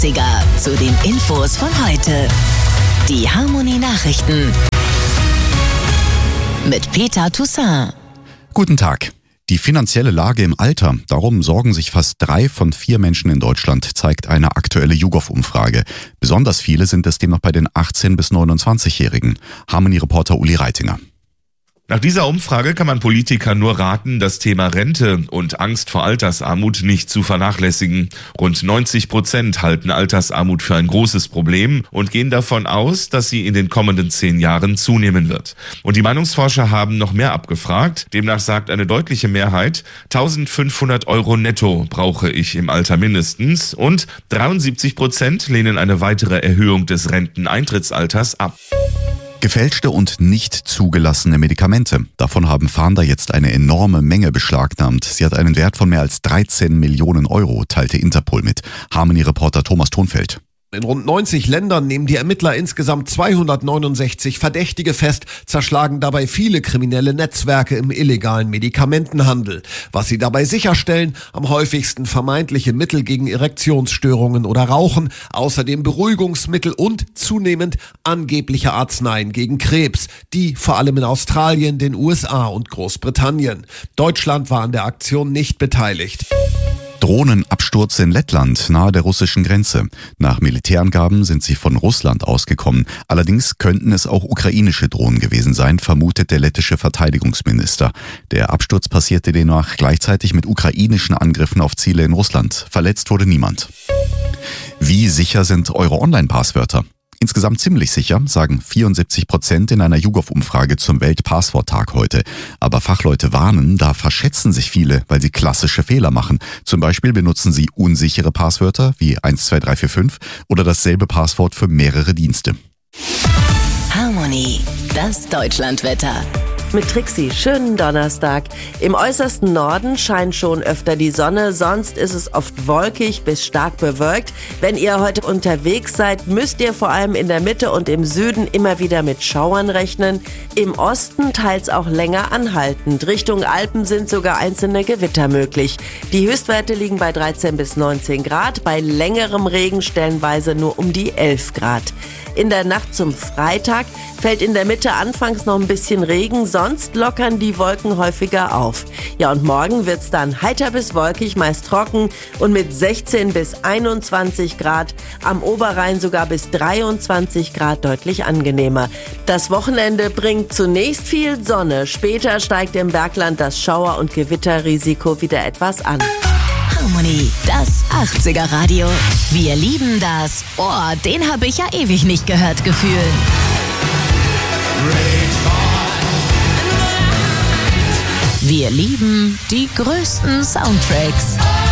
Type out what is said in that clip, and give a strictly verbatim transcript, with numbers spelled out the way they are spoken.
achtziger zu den Infos von heute. Die Harmonie-Nachrichten mit Peter Toussaint. Guten Tag. Die finanzielle Lage im Alter, darum sorgen sich fast drei von vier Menschen in Deutschland, zeigt eine aktuelle YouGov-Umfrage. Besonders viele sind es demnach bei den achtzehn- bis neunundzwanzigjährigen. Harmonie-Reporter Uli Reitinger. Nach dieser Umfrage kann man Politikern nur raten, das Thema Rente und Angst vor Altersarmut nicht zu vernachlässigen. Rund neunzig Prozent halten Altersarmut für ein großes Problem und gehen davon aus, dass sie in den kommenden zehn Jahren zunehmen wird. Und die Meinungsforscher haben noch mehr abgefragt. Demnach sagt eine deutliche Mehrheit, eintausendfünfhundert Euro netto brauche ich im Alter mindestens. Und dreiundsiebzig Prozent lehnen eine weitere Erhöhung des Renteneintrittsalters ab. Gefälschte und nicht zugelassene Medikamente. Davon haben Fahnder jetzt eine enorme Menge beschlagnahmt. Sie hat einen Wert von mehr als dreizehn Millionen Euro, teilte Interpol mit. Harmonie-Reporter Thomas Thonfeld. In rund neunzig Ländern nehmen die Ermittler insgesamt zweihundertneunundsechzig Verdächtige fest, zerschlagen dabei viele kriminelle Netzwerke im illegalen Medikamentenhandel. Was sie dabei sicherstellen, am häufigsten vermeintliche Mittel gegen Erektionsstörungen oder Rauchen, außerdem Beruhigungsmittel und zunehmend angebliche Arzneien gegen Krebs, die vor allem in Australien, den U S A und Großbritannien. Deutschland war an der Aktion nicht beteiligt. Drohnenabsturz in Lettland nahe der russischen Grenze. Nach Militärangaben sind sie von Russland ausgekommen. Allerdings könnten es auch ukrainische Drohnen gewesen sein, vermutet der lettische Verteidigungsminister. Der Absturz passierte demnach gleichzeitig mit ukrainischen Angriffen auf Ziele in Russland. Verletzt wurde niemand. Wie sicher sind eure Online-Passwörter? Insgesamt ziemlich sicher, sagen vierundsiebzig Prozent in einer YouGov-Umfrage zum Weltpassworttag heute. Aber Fachleute warnen, da verschätzen sich viele, weil sie klassische Fehler machen. Zum Beispiel benutzen sie unsichere Passwörter wie eins zwei drei vier fünf oder dasselbe Passwort für mehrere Dienste. Harmonie, das Deutschlandwetter. Mit Trixie, schönen Donnerstag. Im äußersten Norden scheint schon öfter die Sonne, sonst ist es oft wolkig bis stark bewölkt. Wenn ihr heute unterwegs seid, müsst ihr vor allem in der Mitte und im Süden immer wieder mit Schauern rechnen. Im Osten teils auch länger anhaltend. Richtung Alpen sind sogar einzelne Gewitter möglich. Die Höchstwerte liegen bei dreizehn bis neunzehn Grad, bei längerem Regen stellenweise nur um die elf Grad. In der Nacht zum Freitag fällt in der Mitte anfangs noch ein bisschen Regen, sonst lockern die Wolken häufiger auf. Ja, und morgen wird's dann heiter bis wolkig, meist trocken und mit sechzehn bis einundzwanzig Grad, am Oberrhein sogar bis dreiundzwanzig Grad deutlich angenehmer. Das Wochenende bringt zunächst viel Sonne, später steigt im Bergland das Schauer- und Gewitterrisiko wieder etwas an. Harmonie, das achtziger-Radio. Wir lieben das. Oh, den habe ich ja ewig nicht gehört, Gefühl. Wir lieben die größten Soundtracks.